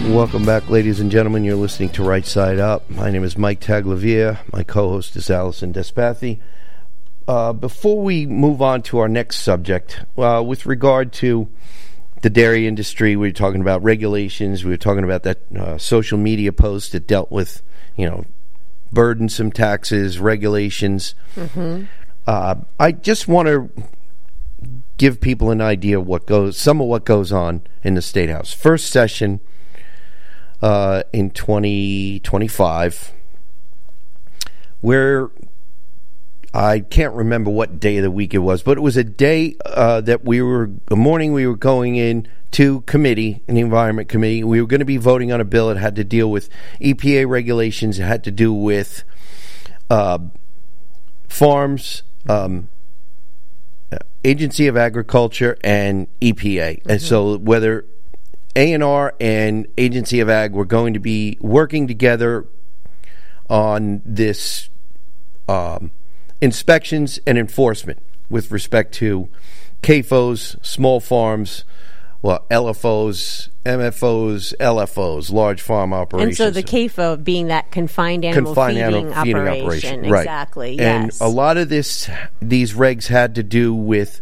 Welcome back, ladies and gentlemen. You're listening to Right Side Up. My name is Mike Taglavia. My co-host is Allison Despathy. Before we move on to our next subject, with regard to the dairy industry, we were talking about regulations. We were talking about that social media post that dealt with, burdensome taxes, regulations. Mm-hmm. I just want to give people an idea of some of what goes on in the State House. First session in 2025, where I can't remember what day of the week it was, but it was a day that a morning we were going in to committee, in the Environment Committee. We were going to be voting on a bill that had to deal with EPA regulations. It had to do with farms, Agency of Agriculture, and EPA. Mm-hmm. And so whether A&R and Agency of Ag were going to be working together on this inspections and enforcement with respect to CAFOs, small farms, LFOs, MFOs, LFOs, large farm operations. And so the CAFO being that confined animal feeding operation. Right. Exactly, yes. And a lot of these regs had to do with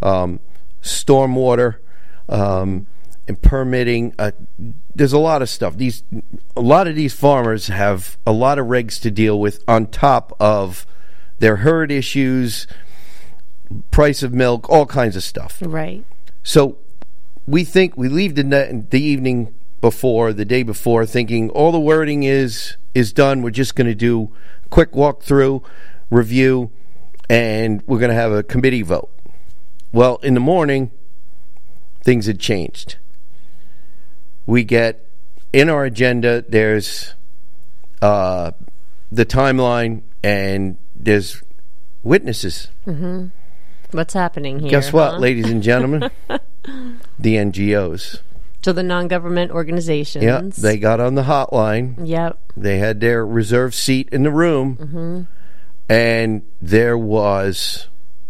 stormwater and permitting. There's a lot of stuff. A lot of these farmers have a lot of regs to deal with on top of their herd issues, price of milk, all kinds of stuff. Right. So we leave the evening before, the day before, thinking all the wording is done. We're just going to do a quick walkthrough, review, and we're going to have a committee vote. Well, in the morning, things had changed. We get in our agenda, there's the timeline, and there's witnesses. Mm-hmm. What's happening here? Guess what, ladies and gentlemen? The NGOs. So the non-government organizations. Yeah, they got on the hotline. Yep. They had their reserved seat in the room. Mm-hmm. And there was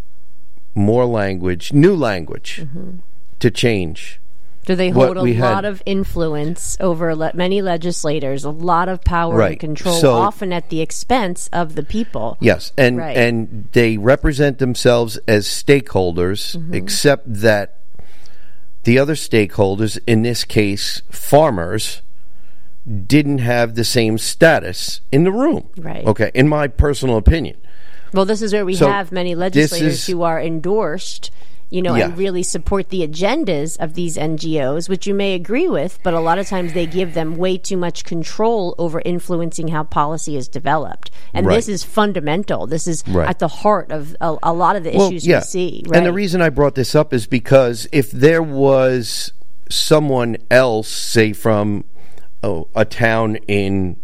more language, new language, mm-hmm. to change. Do they hold a lot of influence over many legislators, a lot of power and control, often at the expense of the people? Yes, and they represent themselves as stakeholders, mm-hmm. except that the other stakeholders, in this case farmers, didn't have the same status in the room. Right. Okay, in my personal opinion. Well, this is where we have many legislators who are endorsed, and really support the agendas of these NGOs, which you may agree with, but a lot of times they give them way too much control over influencing how policy is developed. And this is fundamental. This is at the heart of a lot of the issues we see. Right? And the reason I brought this up is because if there was someone else, say from a town in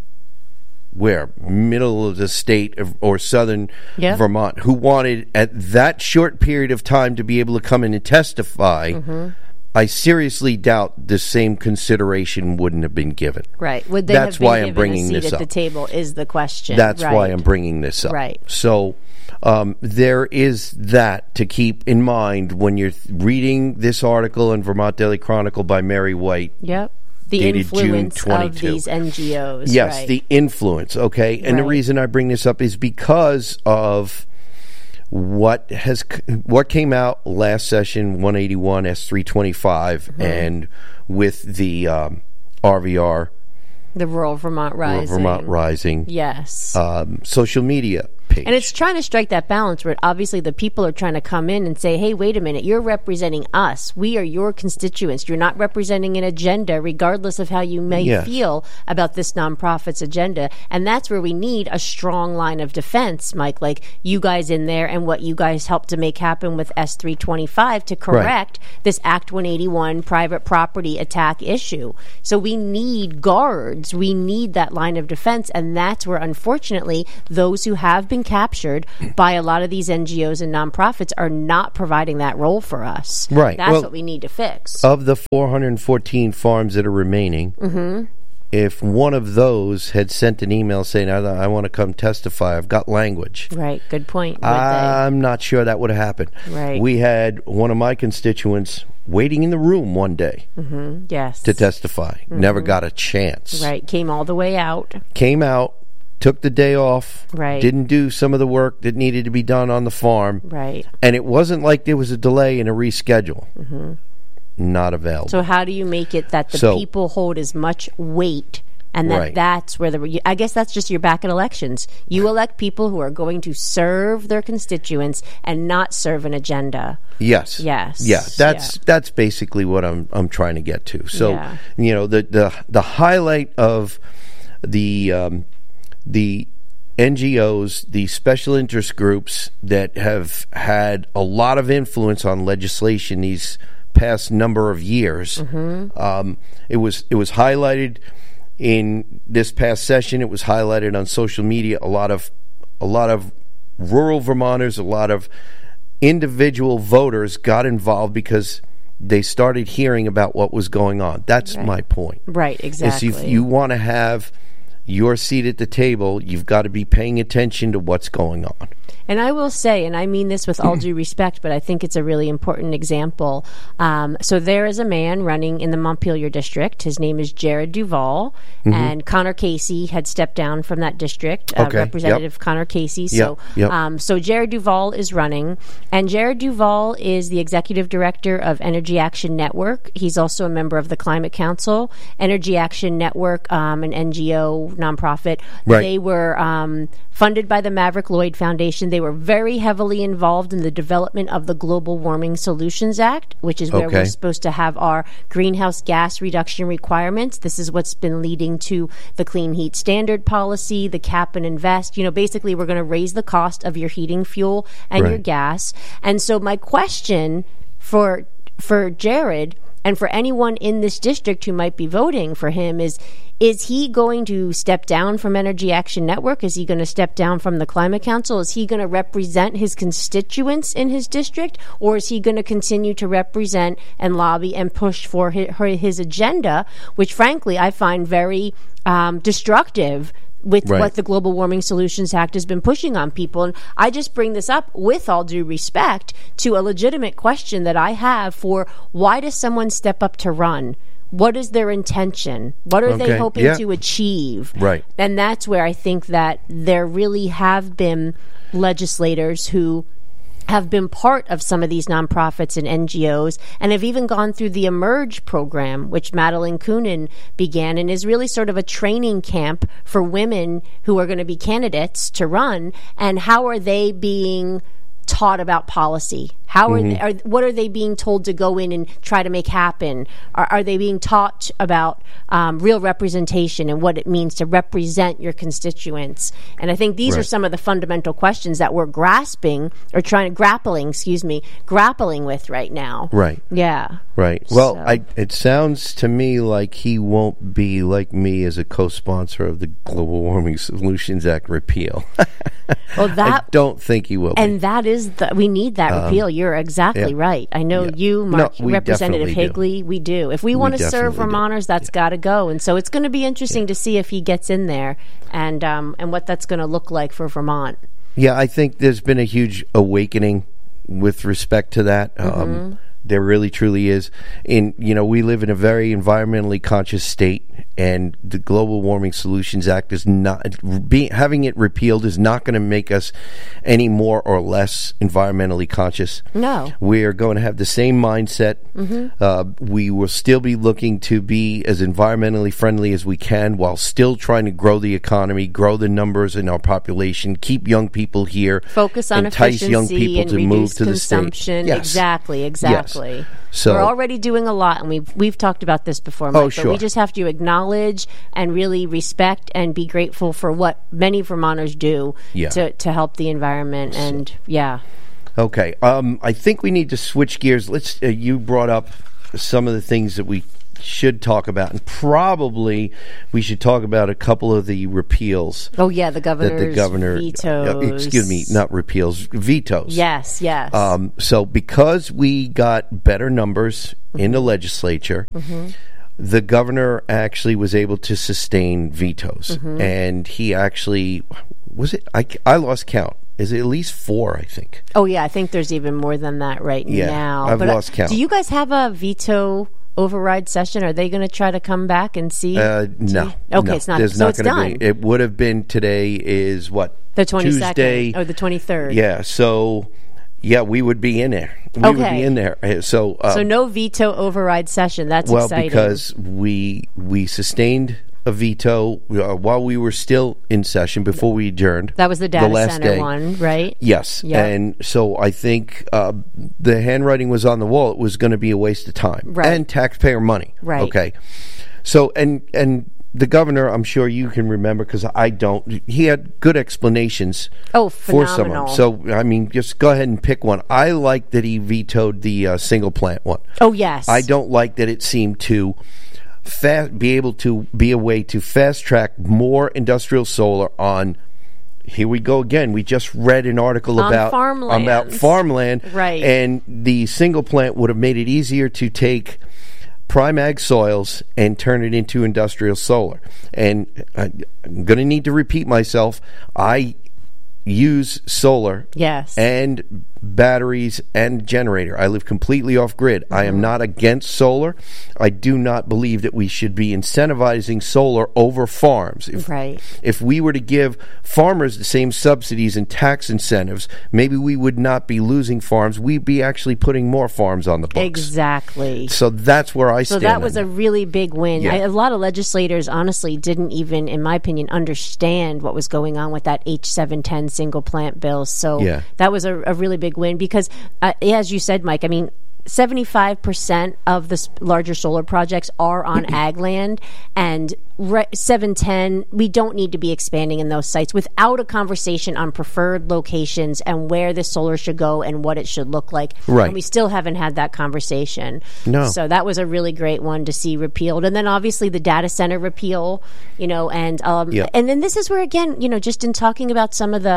middle of the state or southern Vermont, who wanted at that short period of time to be able to come in and testify, mm-hmm. I seriously doubt the same consideration wouldn't have been given. Right. Would they have been given a seat at the table is the question. That's why I'm bringing this up. Right. So there is that to keep in mind when you're reading this article in Vermont Daily Chronicle by Mary White. Yep. The influence of these NGOs. Yes, the influence, okay? And the reason I bring this up is because of what came out last session, 181 S325, mm-hmm. and with the RVR. The Rural Vermont Rising. Yes. Social media page. And it's trying to strike that balance where obviously the people are trying to come in and say, hey, wait a minute, you're representing us. We are your constituents. You're not representing an agenda, regardless of how you may feel about this nonprofit's agenda. And that's where we need a strong line of defense, Mike, like you guys in there and what you guys helped to make happen with S325 to correct this Act 181 private property attack issue. So we need guards. We need that line of defense. And that's where, unfortunately, those who have been captured by a lot of these NGOs and nonprofits are not providing that role for us. Right. That's what we need to fix. Of the 414 farms that are remaining, mm-hmm. if one of those had sent an email saying, I want to come testify, I've got language. Right. Good point. I'm not sure that would have happened. Right. We had one of my constituents waiting in the room one day yes, to testify. Never got a chance. Right. Came all the way out. Came out, took the day off, right. Didn't do some of the work that needed to be done on the farm. Right. And it wasn't like there was a delay and a reschedule. Not available. So how do you make it that the people hold as much weight, and that's where I guess that's just your back at elections. You elect people who are going to serve their constituents and not serve an agenda. Yes. Yes. Yeah. That's basically what I'm trying to get to. So the highlight of the NGOs, the special interest groups that have had a lot of influence on legislation these past number of years. It was highlighted in this past session. It was highlighted on social media. A lot of rural Vermonters, a lot of individual voters got involved because they started hearing about what was going on. That's my point. Right, exactly. If you want to have your seat at the table, you've got to be paying attention to what's going on. And I will say, and I mean this with all due respect, but I think it's a really important example. So there is a man running in the Montpelier district. His name is Jared Duval, and Connor Casey had stepped down from that district, Representative Connor Casey. So, so Jared Duval is running, and Jared Duval is the executive director of Energy Action Network. He's also a member of the Climate Council. Energy Action Network, an NGO nonprofit. They were funded by the Maverick Lloyd Foundation. They were very heavily involved in the development of the Global Warming Solutions Act, which is where we're supposed to have our greenhouse gas reduction requirements. This is what's been leading to the Clean Heat Standard policy, the cap and invest. Basically, we're going to raise the cost of your heating fuel and your gas. And so my question for Jared and for anyone in this district who might be voting for him is he going to step down from Energy Action Network? Is he going to step down from the Climate Council? Is he going to represent his constituents in his district? Or is he going to continue to represent and lobby and push for his agenda, which frankly I find very destructive with what the Global Warming Solutions Act has been pushing on people. And I just bring this up with all due respect to a legitimate question that I have for why does someone step up to run? What is their intention? What are they hoping to achieve? Right. And that's where I think that there really have been legislators who have been part of some of these nonprofits and NGOs and have even gone through the Emerge program, which Madeline Kunin began, and is really sort of a training camp for women who are going to be candidates to run. And how are they being taught about policy? How are what are they being told to go in and try to make happen? Are they being taught about real representation and what it means to represent your constituents? And I think these are some of the fundamental questions that we're grappling with right now. Right. Yeah. Right. Well, it sounds to me like he won't be like me as a co-sponsor of the Global Warming Solutions Act repeal. Well, I don't think he will. And that is we need that repeal. You're exactly right. I know you, Mark, Representative Higley, we do. If we want to serve Vermonters, that's got to go. And so it's going to be interesting to see if he gets in there and what that's going to look like for Vermont. Yeah, I think there's been a huge awakening with respect to that. There really, truly is. We live in a very environmentally conscious state, and the Global Warming Solutions Act is not having it repealed is not going to make us any more or less environmentally conscious. No, we are going to have the same mindset. We will still be looking to be as environmentally friendly as we can, while still trying to grow the economy, grow the numbers in our population, keep young people here, focus on entice efficiency young people and to move to the state. Consumption. Yes. Exactly. Yes. So we're already doing a lot, and we've talked about this before, Mike, but we just have to acknowledge and really respect and be grateful for what many Vermonters do to help the environment. And okay, I think we need to switch gears. Let's. You brought up some of the things that we should talk about, and probably we should talk about a couple of the repeals. Oh yeah, the governor vetoes. Excuse me, not repeals, vetoes. Yes. So because we got better numbers in the legislature, the governor actually was able to sustain vetoes, and he actually I lost count. Is it at least 4, I think. Oh, yeah. I think there's even more than that now. I've lost count. Do you guys have a veto override session? Are they going to try to come back and see? No. Okay, no. it's not. There's so not it's gonna done. Be. It would have been today is what? The 22nd. Tuesday. Or the 23rd. Yeah, so... Yeah, we would be in there. We would be in there. So no veto override session. That's exciting. Well, because we sustained a veto while we were still in session before we adjourned. That was the data last center day. one, right? Yes. Yep. And so I think the handwriting was on the wall. It was going to be a waste of time and taxpayer money. Right. Okay. So and the governor, I'm sure you can remember because I don't. He had good explanations for some of them. So, I mean, just go ahead and pick one. I like that he vetoed the single plant one. Oh, yes. I don't like that it seemed to be able to be a way to fast track more industrial solar on. Here we go again. We just read an article about farmland. Right. And the single plant would have made it easier to take prime ag soils and turn it into industrial solar. And I'm going to need to repeat myself. I use solar and batteries and generator. I live completely off grid. I am not against solar. I do not believe that we should be incentivizing solar over farms. If we were to give farmers the same subsidies and tax incentives, maybe we would not be losing farms. We'd be actually putting more farms on the books. Exactly. So that's where I stand. So that was a really big win. Yeah. A lot of legislators honestly didn't even, in my opinion, understand what was going on with that H710 single plant bill. So that was a really big win because, as you said, Mike, I mean, 75% of the larger solar projects are on ag land, and 710, we don't need to be expanding in those sites without a conversation on preferred locations and where the solar should go and what it should look like. Right. And we still haven't had that conversation. No. So that was a really great one to see repealed. And then obviously the data center repeal, and then this is where, again, just in talking about some of the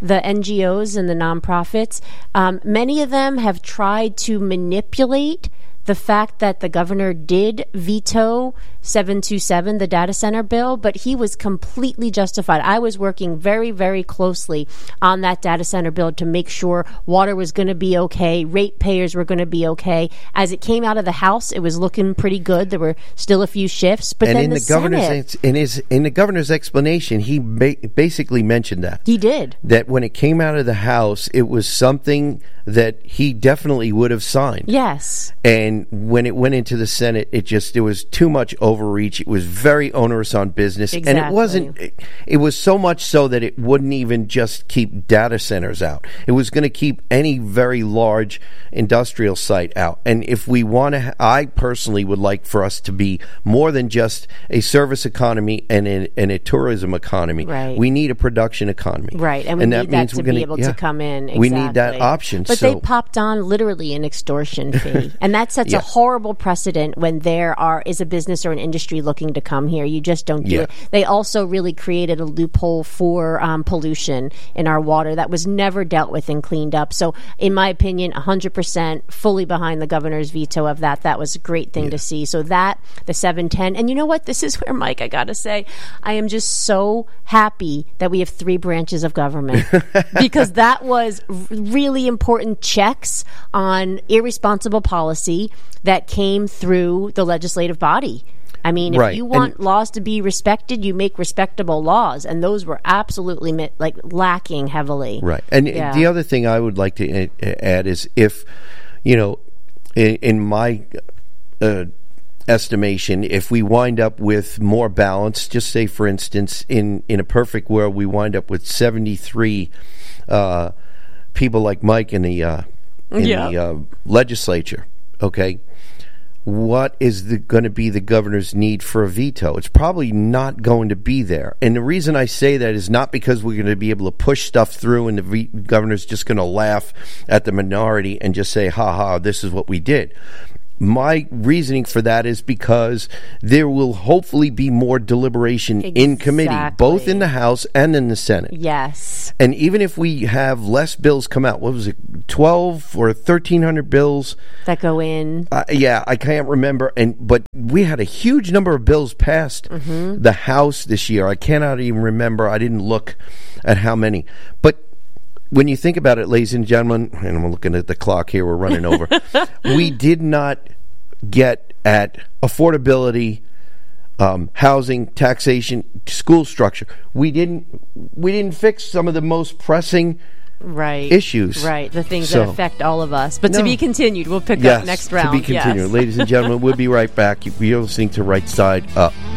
NGOs and the nonprofits, many of them have tried to manipulate the fact that the governor did veto 727, the data center bill, but he was completely justified. I was working very, very closely on that data center bill to make sure water was going to be okay, ratepayers were going to be okay. As it came out of the House, it was looking pretty good. There were still a few shifts, but then the Senate, in the governor's explanation, he basically mentioned that he did that when it came out of the House, it was something that he definitely would have signed. Yes. And when it went into the Senate, it was too much overreach. It was very onerous on business. Exactly. And it wasn't, it was so much so that it wouldn't even just keep data centers out. It was going to keep any very large industrial site out. And if we want to, I personally would like for us to be more than just a service economy and a tourism economy. Right. We need a production economy. Right. And we need that to be able to come in. Exactly. We need that option. But they popped on literally an extortion fee. And that sets a horrible precedent when there is a business or an industry looking to come here. You just don't do it. They also really created a loophole for pollution in our water that was never dealt with and cleaned up. So in my opinion, 100% fully behind the governor's veto of that. That was a great thing to see. So that, the 710. And you know what? This is where, Mike, I got to say, I am just so happy that we have 3 branches of government because that was really important checks on irresponsible policy that came through the legislative body. I mean, if you want laws to be respected, you make respectable laws, and those were absolutely lacking heavily. Right. And the other thing I would like to add is if, in my estimation, if we wind up with more balance, just say, for instance, in a perfect world, we wind up with 73 people like Mike in the legislature, okay? What is going to be the governor's need for a veto? It's probably not going to be there. And the reason I say that is not because we're going to be able to push stuff through and the governor's just going to laugh at the minority and just say, ha, this is what we did. My reasoning for that is because there will hopefully be more deliberation in committee, both in the House and in the Senate. Yes. And even if we have less bills come out, what was it, 12 or 1,300 bills? That go in. I can't remember. But we had a huge number of bills passed the House this year. I cannot even remember. I didn't look at how many. But when you think about it, ladies and gentlemen, and I'm looking at the clock here, we're running over. We did not get at affordability, housing, taxation, school structure. We didn't fix some of the most pressing issues. Right, the things that affect all of us. But to be continued. We'll pick up next round. To be continued. Ladies and gentlemen, we'll be right back. You're listening to Right Side Up.